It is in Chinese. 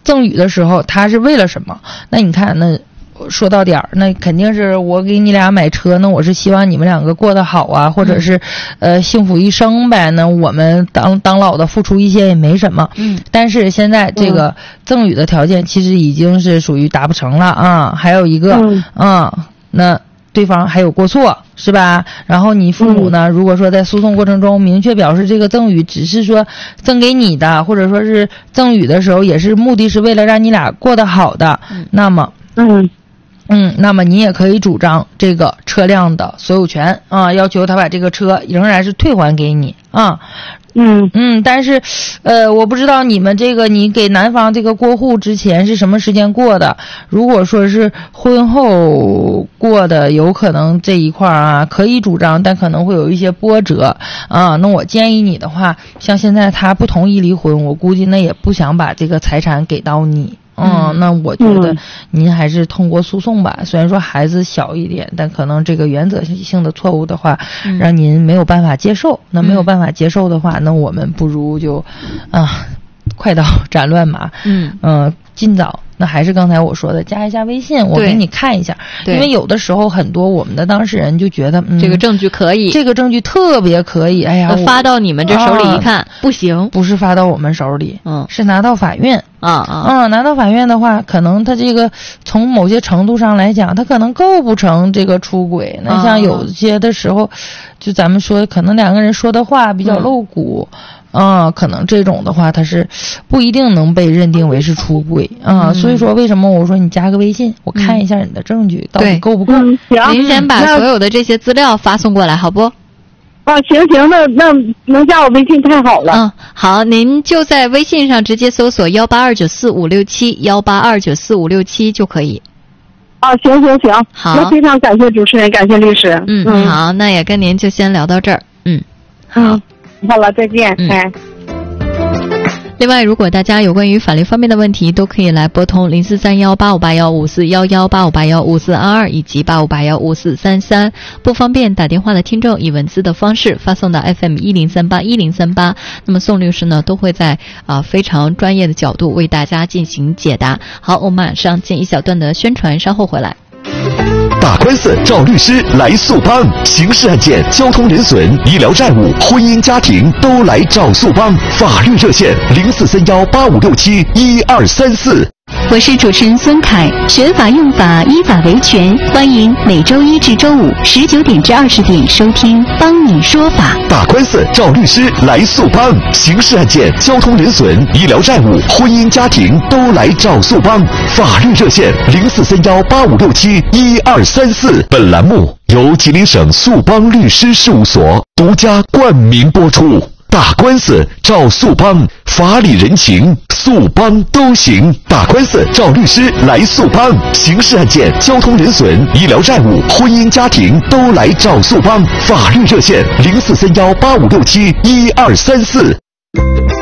赠与的时候他是为了什么？那你看，那说到点儿，那肯定是我给你俩买车，那我是希望你们两个过得好啊，或者是幸福一生呗。那我们当老的付出一些也没什么。但是现在这个赠与的条件其实已经是属于达不成了啊。还有一个那对方还有过错是吧？然后你父母呢，如果说在诉讼过程中明确表示这个赠与只是说赠给你的，或者说是赠与的时候也是目的是为了让你俩过得好的，那么那么你也可以主张这个车辆的所有权啊，要求他把这个车仍然是退还给你啊。但是我不知道你们这个你给男方这个过户之前是什么时间过的，如果说是婚后过的，有可能这一块啊可以主张，但可能会有一些波折啊。那我建议你的话，像现在他不同意离婚，我估计那也不想把这个财产给到你。那我觉得您还是通过诉讼吧，虽然说孩子小一点，但可能这个原则性的错误的话让您没有办法接受。那没有办法接受的话，那我们不如就快刀斩乱麻，尽早。那还是刚才我说的，加一下微信，我给你看一下。因为有的时候很多我们的当事人就觉得这个证据可以， 这个证据特别可以，哎呀， 发到你们这手里一看不行， 不是发到我们手里，是拿到法院拿到法院的话，可能他这个从某些程度上来讲，他可能构不成这个出轨。那像有些的时候，就咱们说可能两个人说的话比较露骨。可能这种的话，它是不一定能被认定为是出轨所以说为什么我说你加个微信，我看一下你的证据到底够不够。 您先把所有的这些资料发送过来，好不？ 行，那能加我微信太好了。 好，您就在微信上直接搜索182945567，182945567就可以。 行， 好， 那非常感谢主持人，感谢律师。 好，那也跟您就先聊到这儿。 好了，再见。 另外，如果大家有关于法律方面的问题，都可以来拨通04318581541185415422以及85815433。不方便打电话的听众，以文字的方式发送到 FM10381038。那么宋律师呢，都会在非常专业的角度为大家进行解答。好，我们马上进一小段的宣传，稍后回来。 打官司找律师来速帮，刑事案件、交通人损、医疗债务、婚姻家庭都来找速帮。法律热线043185671234。 我是主持人孙凯，学法用法，依法维权，欢迎每周一至周五19点至20点收听《帮你说法》。 打官司找律师来速帮，刑事案件、交通人损、医疗债务、婚姻家庭都来找速帮。法律热线043185671234。本栏目由吉林省速帮律师事务所独家冠名播出。打官司找速帮，法理人情速帮都行。打官司找律师来速帮，刑事案件、交通人损、医疗债务、婚姻家庭都来找速帮。法律热线043185671234。